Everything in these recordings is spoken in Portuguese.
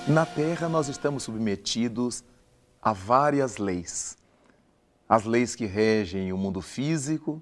Na Terra, nós estamos submetidos a várias leis. As leis que regem o mundo físico,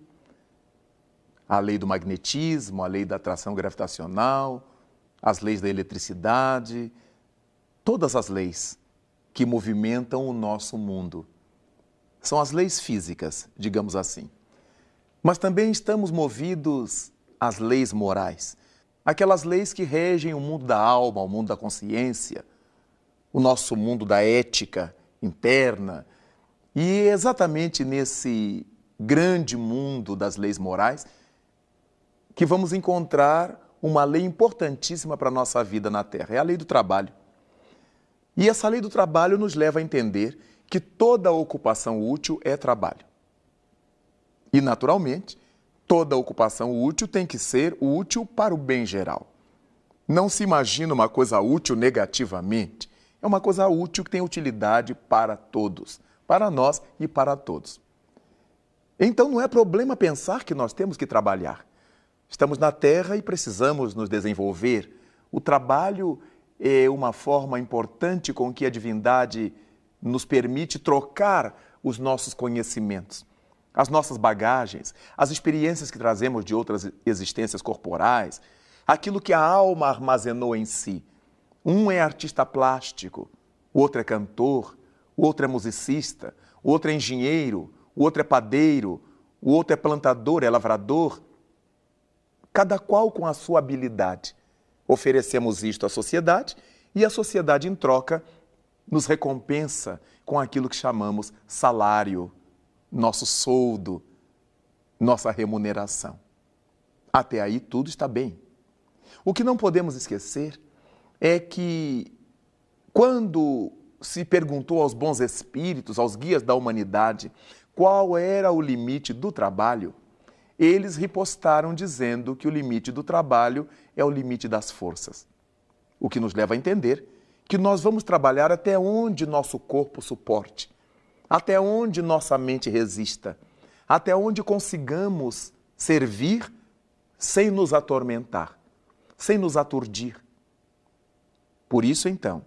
a lei do magnetismo, a lei da atração gravitacional, as leis da eletricidade, todas as leis que movimentam o nosso mundo. São as leis físicas, digamos assim. Mas também estamos movidos às leis morais, aquelas leis que regem o mundo da alma, o mundo da consciência, o nosso mundo da ética interna. E é exatamente nesse grande mundo das leis morais que vamos encontrar uma lei importantíssima para a nossa vida na Terra, é a lei do trabalho. E essa lei do trabalho nos leva a entender que toda ocupação útil é trabalho. E, naturalmente, toda ocupação útil tem que ser útil para o bem geral. Não se imagina uma coisa útil negativamente. É uma coisa útil que tem utilidade para todos, para nós e para todos. Então não é problema pensar que nós temos que trabalhar. Estamos na Terra e precisamos nos desenvolver. O trabalho é uma forma importante com que a divindade nos permite trocar os nossos conhecimentos, as nossas bagagens, as experiências que trazemos de outras existências corporais, aquilo que a alma armazenou em si. Um é artista plástico, o outro é cantor, o outro é musicista, o outro é engenheiro, o outro é padeiro, o outro é plantador, é lavrador. Cada qual com a sua habilidade. Oferecemos isto à sociedade e a sociedade, em troca, nos recompensa com aquilo que chamamos salário, nosso soldo, nossa remuneração. Até aí tudo está bem. O que não podemos esquecer é que quando se perguntou aos bons espíritos, aos guias da humanidade, qual era o limite do trabalho, eles ripostaram dizendo que o limite do trabalho é o limite das forças. O que nos leva a entender que nós vamos trabalhar até onde nosso corpo suporte, até onde nossa mente resista, até onde consigamos servir sem nos atormentar, sem nos aturdir. Por isso, então,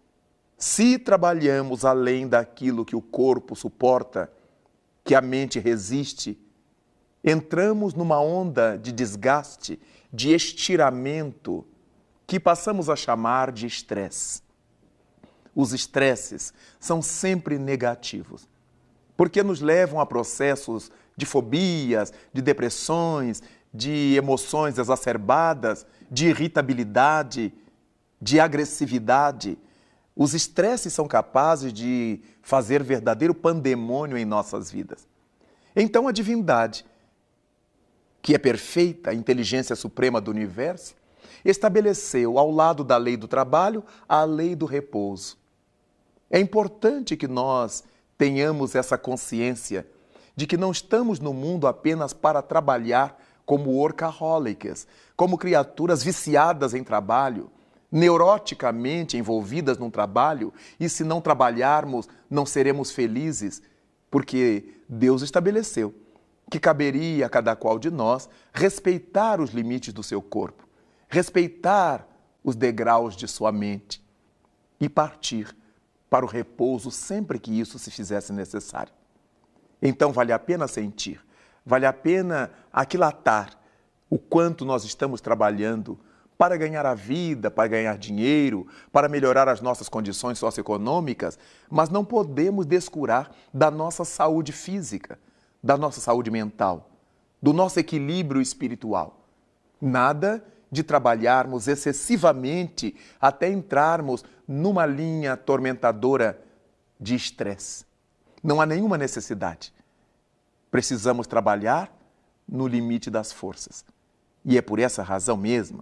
se trabalhamos além daquilo que o corpo suporta, que a mente resiste, entramos numa onda de desgaste, de estiramento, que passamos a chamar de estresse. Os estresses são sempre negativos, porque nos levam a processos de fobias, de depressões, de emoções exacerbadas, de irritabilidade, de agressividade. Os estresses são capazes de fazer verdadeiro pandemônio em nossas vidas. Então a divindade, que é perfeita, a inteligência suprema do universo, estabeleceu ao lado da lei do trabalho a lei do repouso. É importante que nós tenhamos essa consciência de que não estamos no mundo apenas para trabalhar como workaholics, como criaturas viciadas em trabalho, neuroticamente envolvidas num trabalho, e se não trabalharmos, não seremos felizes, porque Deus estabeleceu que caberia a cada qual de nós respeitar os limites do seu corpo, respeitar os degraus de sua mente e partir para o repouso sempre que isso se fizesse necessário. Então vale a pena sentir, vale a pena aquilatar o quanto nós estamos trabalhando para ganhar a vida, para ganhar dinheiro, para melhorar as nossas condições socioeconômicas, mas não podemos descurar da nossa saúde física, da nossa saúde mental, do nosso equilíbrio espiritual. Nada de trabalharmos excessivamente até entrarmos numa linha atormentadora de estresse. Não há nenhuma necessidade. Precisamos trabalhar no limite das forças. E é por essa razão mesmo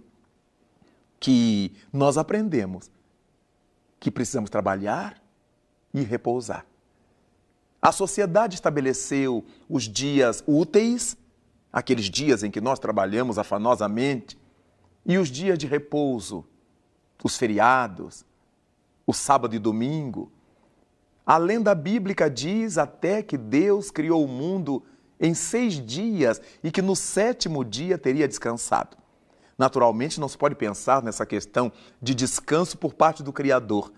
que nós aprendemos que precisamos trabalhar e repousar. A sociedade estabeleceu os dias úteis, aqueles dias em que nós trabalhamos afanosamente, e os dias de repouso, os feriados, o sábado e domingo. A lenda bíblica diz até que Deus criou o mundo em 6 dias e que no 7º dia teria descansado. Naturalmente, não se pode pensar nessa questão de descanso por parte do Criador.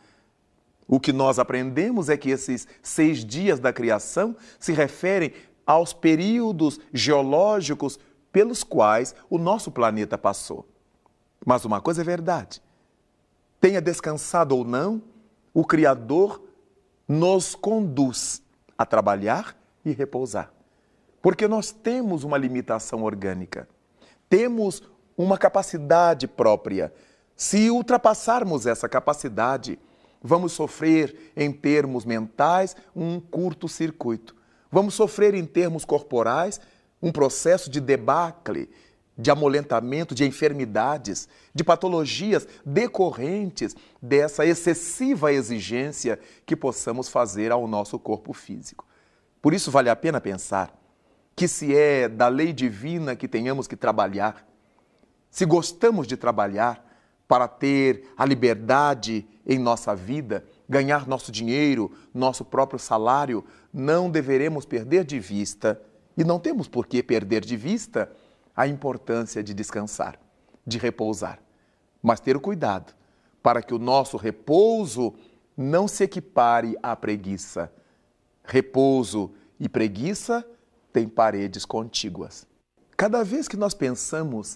O que nós aprendemos é que esses 6 dias da criação se referem aos períodos geológicos pelos quais o nosso planeta passou. Mas uma coisa é verdade: tenha descansado ou não, o Criador nos conduz a trabalhar e repousar. Porque nós temos uma limitação orgânica, temos uma capacidade própria. Se ultrapassarmos essa capacidade, vamos sofrer em termos mentais um curto-circuito. Vamos sofrer em termos corporais um processo de debacle, de amolentamento, de enfermidades, de patologias decorrentes dessa excessiva exigência que possamos fazer ao nosso corpo físico. Por isso vale a pena pensar que se é da lei divina que tenhamos que trabalhar, se gostamos de trabalhar para ter a liberdade em nossa vida, ganhar nosso dinheiro, nosso próprio salário, não deveremos perder de vista, e não temos por que perder de vista, a importância de descansar, de repousar. Mas ter o cuidado para que o nosso repouso não se equipare à preguiça. Repouso e preguiça têm paredes contíguas. Cada vez que nós pensamos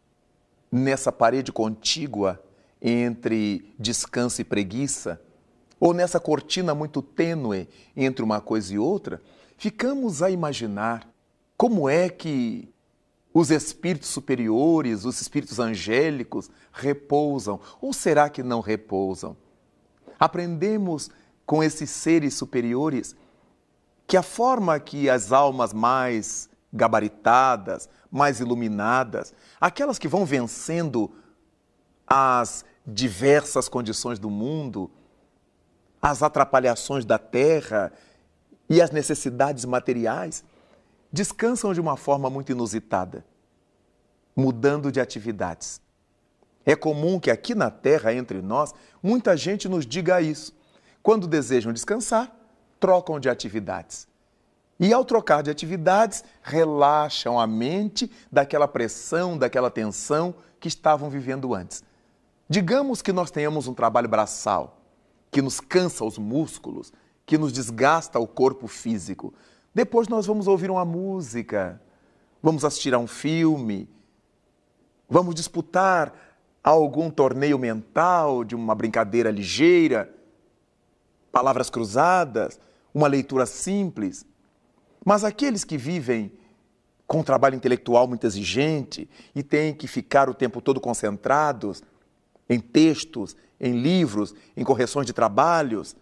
nessa parede contígua entre descanso e preguiça, ou nessa cortina muito tênue entre uma coisa e outra, ficamos a imaginar como é que os espíritos superiores, os espíritos angélicos repousam, ou será que não repousam? Aprendemos com esses seres superiores que a forma que as almas mais gabaritadas, mais iluminadas, aquelas que vão vencendo as diversas condições do mundo, as atrapalhações da terra e as necessidades materiais, descansam de uma forma muito inusitada, mudando de atividades. É comum que aqui na terra, entre nós, muita gente nos diga isso. Quando desejam descansar, trocam de atividades. E ao trocar de atividades, relaxam a mente daquela pressão, daquela tensão que estavam vivendo antes. Digamos que nós tenhamos um trabalho braçal, que nos cansa os músculos, que nos desgasta o corpo físico. Depois nós vamos ouvir uma música, vamos assistir a um filme, vamos disputar algum torneio mental de uma brincadeira ligeira, palavras cruzadas, uma leitura simples. Mas aqueles que vivem com um trabalho intelectual muito exigente e têm que ficar o tempo todo concentrados em textos, em livros, em correções de trabalhos,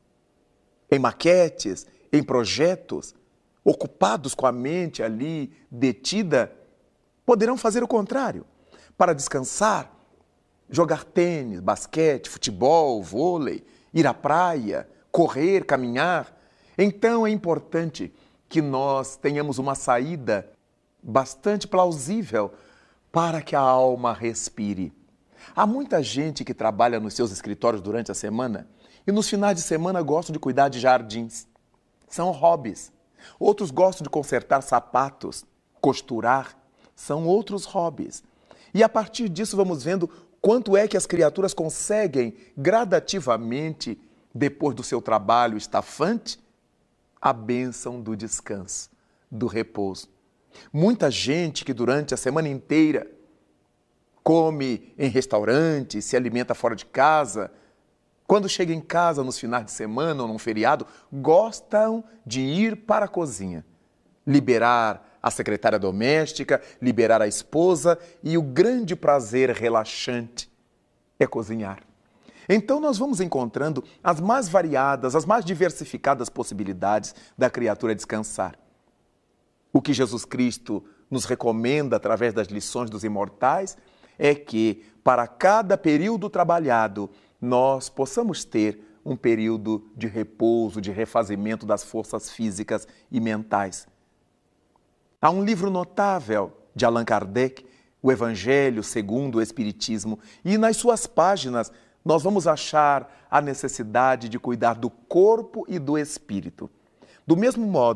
em maquetes, em projetos, ocupados com a mente ali detida, poderão fazer o contrário. Para descansar, jogar tênis, basquete, futebol, vôlei, ir à praia, correr, caminhar. Então é importante que nós tenhamos uma saída bastante plausível para que a alma respire. Há muita gente que trabalha nos seus escritórios durante a semana e nos finais de semana gostam de cuidar de jardins. São hobbies. Outros gostam de consertar sapatos, costurar. São outros hobbies. E a partir disso vamos vendo quanto é que as criaturas conseguem gradativamente, depois do seu trabalho estafante, a bênção do descanso, do repouso. Muita gente que durante a semana inteira come em restaurante, se alimenta fora de casa, quando chega em casa nos finais de semana ou num feriado, gostam de ir para a cozinha, liberar a secretária doméstica, liberar a esposa, e o grande prazer relaxante é cozinhar. Então nós vamos encontrando as mais variadas, as mais diversificadas possibilidades da criatura descansar. O que Jesus Cristo nos recomenda através das lições dos imortais é que, para cada período trabalhado, nós possamos ter um período de repouso, de refazimento das forças físicas e mentais. Há um livro notável de Allan Kardec, O Evangelho segundo o Espiritismo, e nas suas páginas nós vamos achar a necessidade de cuidar do corpo e do espírito. Do mesmo modo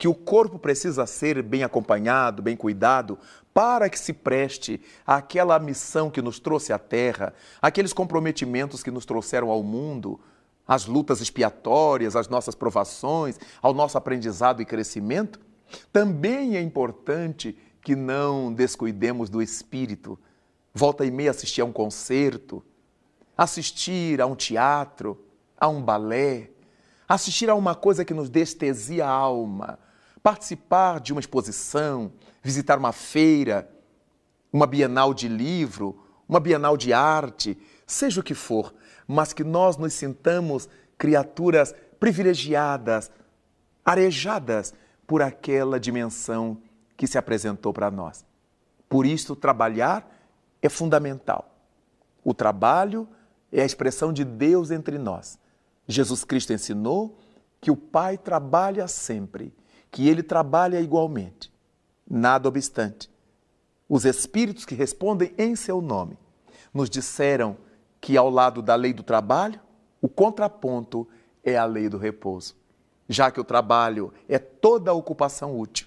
que o corpo precisa ser bem acompanhado, bem cuidado, para que se preste àquela missão que nos trouxe à Terra, aqueles comprometimentos que nos trouxeram ao mundo, as lutas expiatórias, as nossas provações, ao nosso aprendizado e crescimento, também é importante que não descuidemos do espírito. Volta e meia assistir a um concerto, assistir a um teatro, a um balé, assistir a uma coisa que nos destesia a alma, participar de uma exposição, visitar uma feira, uma bienal de livro, uma bienal de arte, seja o que for, mas que nós nos sintamos criaturas privilegiadas, arejadas por aquela dimensão que se apresentou para nós. Por isso, trabalhar é fundamental. O trabalho é a expressão de Deus entre nós. Jesus Cristo ensinou que o Pai trabalha sempre, que Ele trabalha igualmente. Nada obstante, os Espíritos que respondem em seu nome nos disseram que ao lado da lei do trabalho, o contraponto é a lei do repouso, já que o trabalho é toda a ocupação útil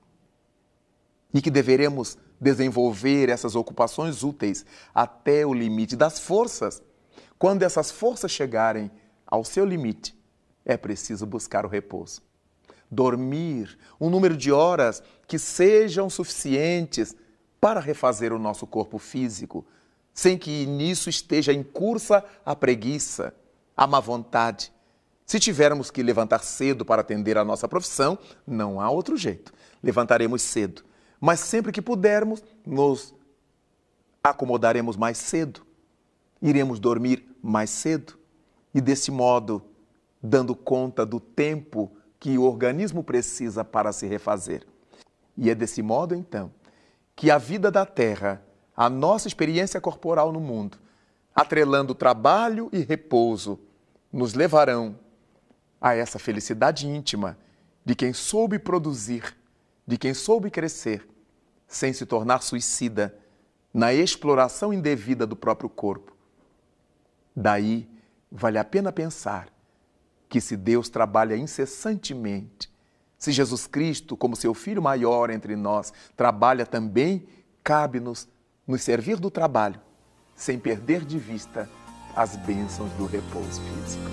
e que deveremos desenvolver essas ocupações úteis até o limite das forças. Quando essas forças chegarem ao seu limite, é preciso buscar o repouso. Dormir um número de horas que sejam suficientes para refazer o nosso corpo físico, sem que nisso esteja em cursa a preguiça, a má vontade. Se tivermos que levantar cedo para atender a nossa profissão, não há outro jeito. Levantaremos cedo, mas sempre que pudermos, nos acomodaremos mais cedo. Iremos dormir mais cedo e, desse modo, dando conta do tempo que o organismo precisa para se refazer. E é desse modo, então, que a vida da Terra, a nossa experiência corporal no mundo, atrelando trabalho e repouso, nos levarão a essa felicidade íntima de quem soube produzir, de quem soube crescer, sem se tornar suicida na exploração indevida do próprio corpo. Daí, vale a pena pensar que se Deus trabalha incessantemente, se Jesus Cristo, como seu Filho maior entre nós, trabalha também, cabe-nos nos servir do trabalho, sem perder de vista as bênçãos do repouso físico.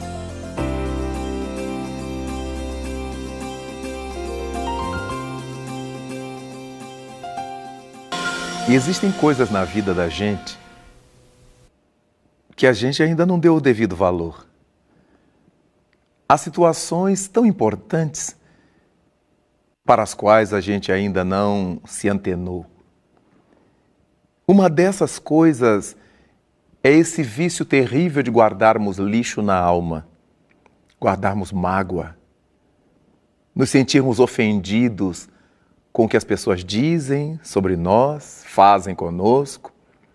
E existem coisas na vida da gente que a gente ainda não deu o devido valor. Há situações tão importantes para as quais a gente ainda não se antenou. Uma dessas coisas é esse vício terrível de guardarmos lixo na alma, guardarmos mágoa, nos sentirmos ofendidos com o que as pessoas dizem sobre nós, fazem conosco.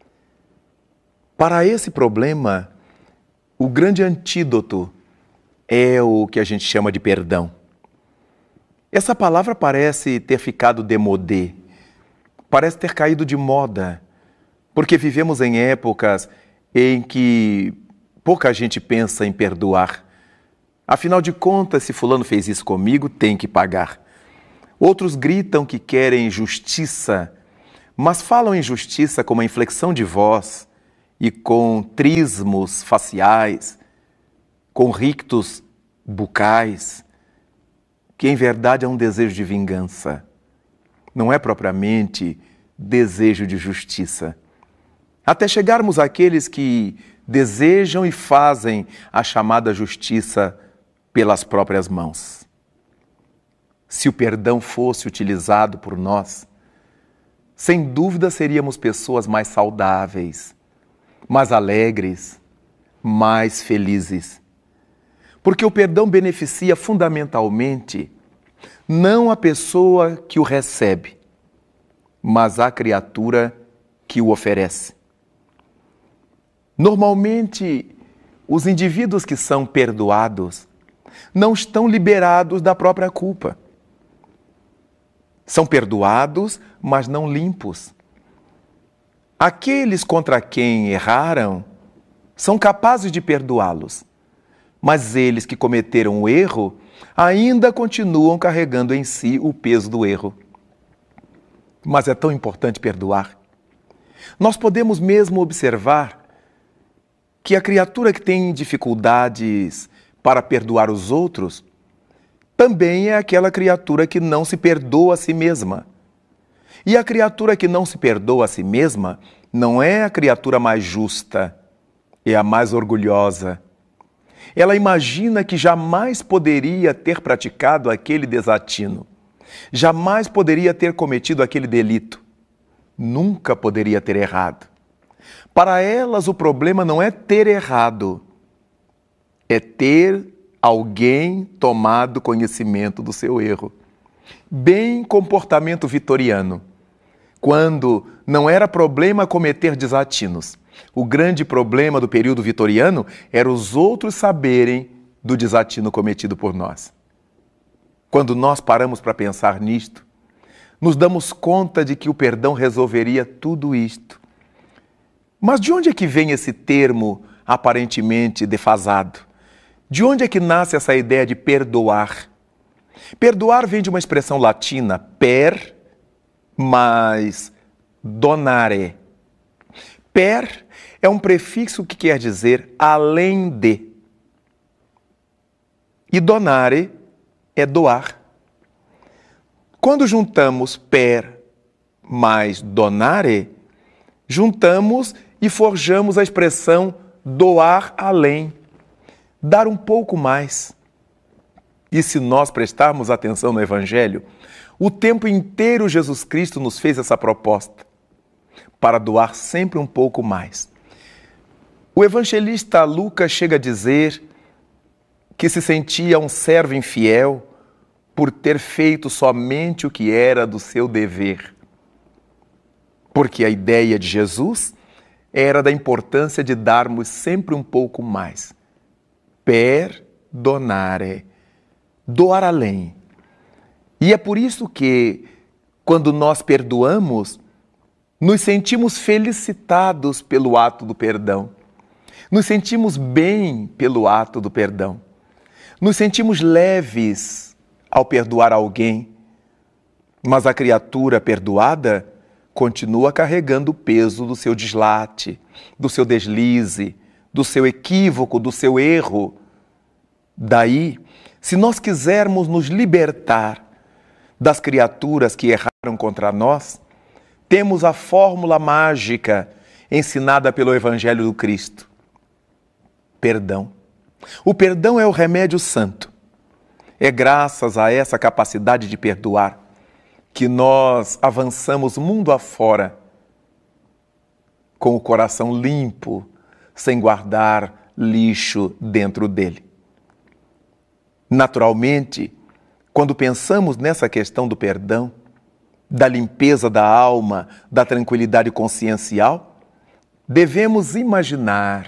Para esse problema, o grande antídoto é o que a gente chama de perdão. Essa palavra parece ter ficado démodé, parece ter caído de moda, porque vivemos em épocas em que pouca gente pensa em perdoar. Afinal de contas, se fulano fez isso comigo, tem que pagar. Outros gritam que querem justiça, mas falam em justiça com uma inflexão de voz e com trismos faciais, com rictos bucais, que em verdade é um desejo de vingança. Não é propriamente desejo de justiça. Até chegarmos àqueles que desejam e fazem a chamada justiça pelas próprias mãos. Se o perdão fosse utilizado por nós, sem dúvida seríamos pessoas mais saudáveis, mais alegres, mais felizes. Porque o perdão beneficia fundamentalmente não a pessoa que o recebe, mas a criatura que o oferece. Normalmente, os indivíduos que são perdoados não estão liberados da própria culpa. São perdoados, mas não limpos. Aqueles contra quem erraram são capazes de perdoá-los, mas eles que cometeram o erro ainda continuam carregando em si o peso do erro. Mas é tão importante perdoar. Nós podemos mesmo observar que a criatura que tem dificuldades para perdoar os outros também é aquela criatura que não se perdoa a si mesma. E a criatura que não se perdoa a si mesma não é a criatura mais justa, é a mais orgulhosa. Ela imagina que jamais poderia ter praticado aquele desatino, jamais poderia ter cometido aquele delito, nunca poderia ter errado. Para elas, o problema não é ter errado, é ter alguém tomado conhecimento do seu erro. Bem comportamento vitoriano, quando não era problema cometer desatinos. O grande problema do período vitoriano era os outros saberem do desatino cometido por nós. Quando nós paramos para pensar nisto, nos damos conta de que o perdão resolveria tudo isto. Mas de onde é que vem esse termo aparentemente defasado? De onde é que nasce essa ideia de perdoar? Perdoar vem de uma expressão latina, per mais donare. Per é um prefixo que quer dizer além de. E donare é doar. Quando juntamos per mais donare, juntamos e forjamos a expressão doar além, dar um pouco mais. E se nós prestarmos atenção no Evangelho, o tempo inteiro Jesus Cristo nos fez essa proposta, para doar sempre um pouco mais. O evangelista Lucas chega a dizer que se sentia um servo infiel por ter feito somente o que era do seu dever. Porque a ideia de Jesus era da importância de darmos sempre um pouco mais. Perdonare, doar além. E é por isso que, quando nós perdoamos, nos sentimos felicitados pelo ato do perdão. Nos sentimos bem pelo ato do perdão. Nos sentimos leves ao perdoar alguém. Mas a criatura perdoada continua carregando o peso do seu deslate, do seu deslize, do seu equívoco, do seu erro. Daí, se nós quisermos nos libertar das criaturas que erraram contra nós, temos a fórmula mágica ensinada pelo Evangelho do Cristo. Perdão. O perdão é o remédio santo. É graças a essa capacidade de perdoar que nós avançamos mundo afora com o coração limpo, sem guardar lixo dentro dele. Naturalmente, quando pensamos nessa questão do perdão, da limpeza da alma, da tranquilidade consciencial, devemos imaginar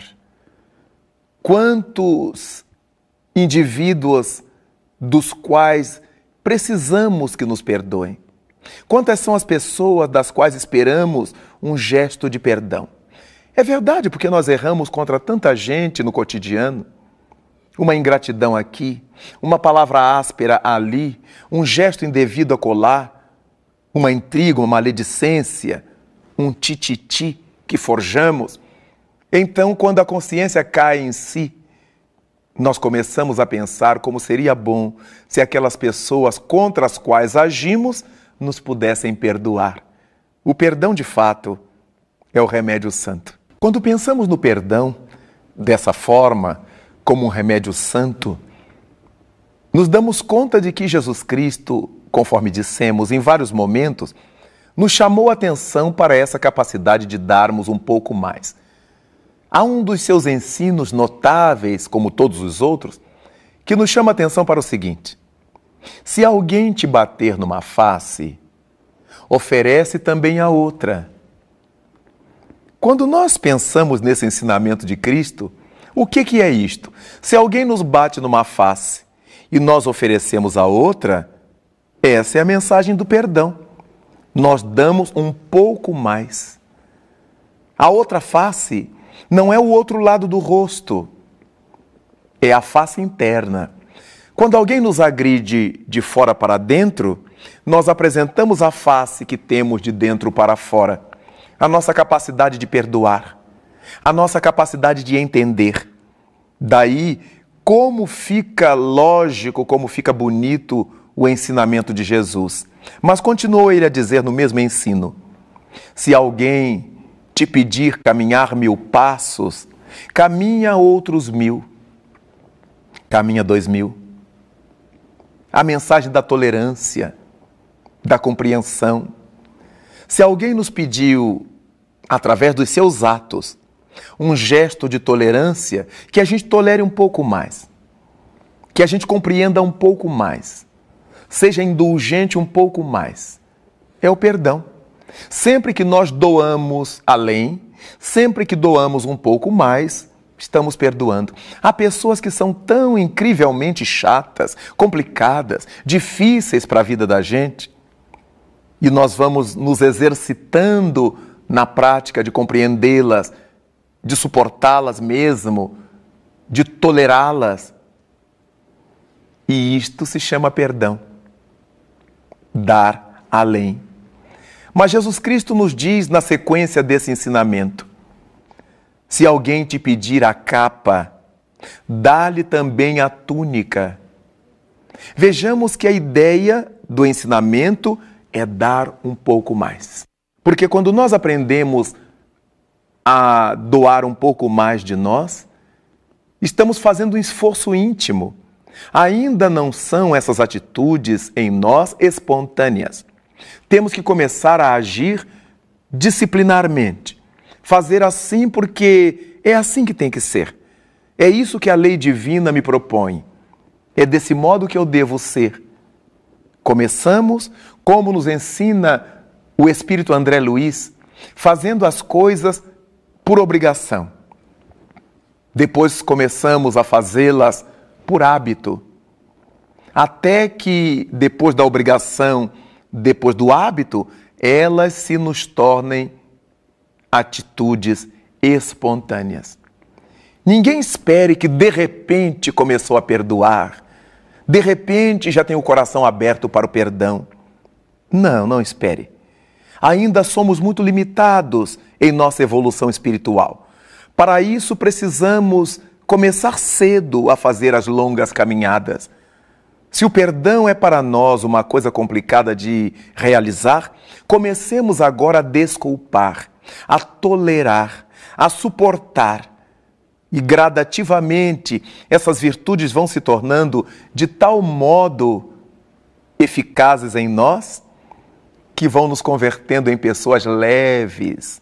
quantos indivíduos dos quais precisamos que nos perdoem. Quantas são as pessoas das quais esperamos um gesto de perdão? É verdade, porque nós erramos contra tanta gente no cotidiano. Uma ingratidão aqui, uma palavra áspera ali, um gesto indevido acolá, uma intriga, uma maledicência, um tititi que forjamos. Então, quando a consciência cai em si, nós começamos a pensar como seria bom se aquelas pessoas contra as quais agimos nos pudessem perdoar. O perdão, de fato, é o remédio santo. Quando pensamos no perdão dessa forma, como um remédio santo, nos damos conta de que Jesus Cristo, conforme dissemos em vários momentos, nos chamou a atenção para essa capacidade de darmos um pouco mais. Há um dos seus ensinos notáveis, como todos os outros, que nos chama a atenção para o seguinte: se alguém te bater numa face, oferece também a outra. Quando nós pensamos nesse ensinamento de Cristo, o que é isto? Se alguém nos bate numa face e nós oferecemos a outra, essa é a mensagem do perdão. Nós damos um pouco mais. A outra face não é o outro lado do rosto. é a face interna. Quando alguém nos agride de fora para dentro, nós apresentamos a face que temos de dentro para fora. A nossa capacidade de perdoar, a nossa capacidade de entender. Daí, como fica lógico, como fica bonito o ensinamento de Jesus. Mas continuou ele a dizer no mesmo ensino: se alguém te pedir caminhar 1000 passos, caminha outros 1000, caminha 2000. A mensagem da tolerância, da compreensão. Se alguém nos pediu, através dos seus atos, um gesto de tolerância, que a gente tolere um pouco mais, que a gente compreenda um pouco mais, seja indulgente um pouco mais, é o perdão. Sempre que nós doamos além, sempre que doamos um pouco mais, estamos perdoando. Há pessoas que são tão incrivelmente chatas, complicadas, difíceis para a vida da gente, e nós vamos nos exercitando na prática de compreendê-las, de suportá-las mesmo, de tolerá-las. E isto se chama perdão. Dar além. Mas Jesus Cristo nos diz na sequência desse ensinamento: se alguém te pedir a capa, dá-lhe também a túnica. Vejamos que a ideia do ensinamento é dar um pouco mais. Porque quando nós aprendemos a doar um pouco mais de nós, estamos fazendo um esforço íntimo. Ainda não são essas atitudes em nós espontâneas. Temos que começar a agir disciplinarmente. Fazer assim porque é assim que tem que ser. É isso que a lei divina me propõe. É desse modo que eu devo ser. Começamos, como nos ensina o Espírito André Luiz, fazendo as coisas por obrigação. Depois começamos a fazê-las por hábito. Até que, depois da obrigação, depois do hábito, elas se nos tornem atitudes espontâneas. Ninguém espere que de repente começou a perdoar, de repente já tem o coração aberto para o perdão. Não, não espere. Ainda somos muito limitados em nossa evolução espiritual. Para isso precisamos começar cedo a fazer as longas caminhadas. Se o perdão é para nós uma coisa complicada de realizar, comecemos agora a desculpar, a tolerar, a suportar. E gradativamente essas virtudes vão se tornando de tal modo eficazes em nós que vão nos convertendo em pessoas leves,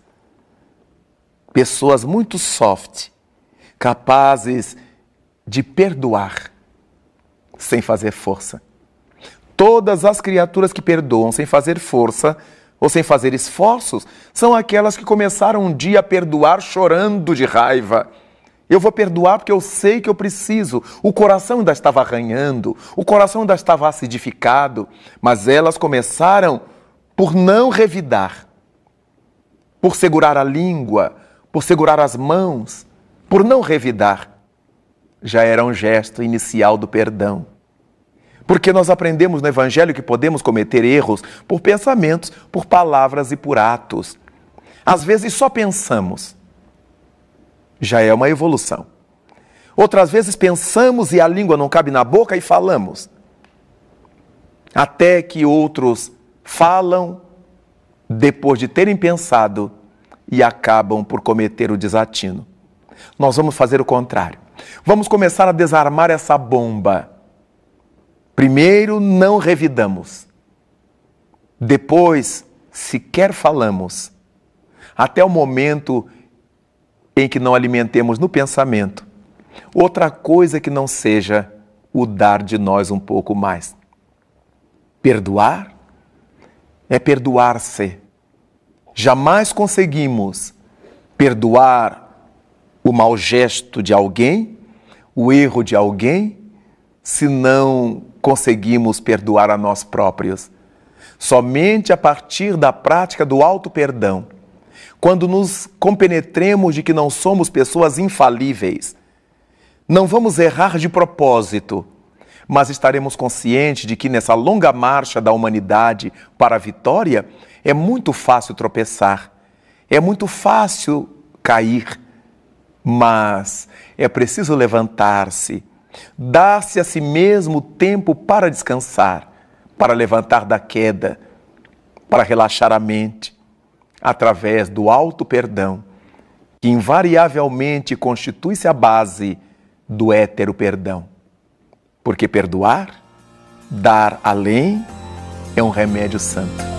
pessoas muito soft, capazes de perdoar sem fazer força. Todas as criaturas que perdoam sem fazer força ou sem fazer esforços são aquelas que começaram um dia a perdoar chorando de raiva. Eu vou perdoar porque eu sei que eu preciso. O coração ainda estava arranhando, o coração ainda estava acidificado, mas elas começaram por não revidar, por segurar a língua, por segurar as mãos, por não revidar. Já era um gesto inicial do perdão. Porque nós aprendemos no Evangelho que podemos cometer erros por pensamentos, por palavras e por atos. Às vezes só pensamos. Já é uma evolução. Outras vezes pensamos e a língua não cabe na boca e falamos. Até que outros falam depois de terem pensado e acabam por cometer o desatino. Nós vamos fazer o contrário. Vamos começar a desarmar essa bomba. Primeiro, não revidamos. Depois, sequer falamos. Até o momento em que não alimentemos no pensamento outra coisa que não seja o dar de nós um pouco mais. Perdoar é perdoar-se. Jamais conseguimos perdoar o mau gesto de alguém, o erro de alguém, se não conseguimos perdoar a nós próprios. Somente a partir da prática do auto-perdão, quando nos compenetremos de que não somos pessoas infalíveis, Não vamos errar de propósito, mas estaremos conscientes de que nessa longa marcha da humanidade para a vitória é muito fácil tropeçar, é muito fácil cair, mas é preciso levantar-se, dar-se a si mesmo tempo para descansar, para levantar da queda, para relaxar a mente, através do alto perdão, que invariavelmente constitui-se a base do hétero perdão. Porque perdoar, dar além, é um remédio santo.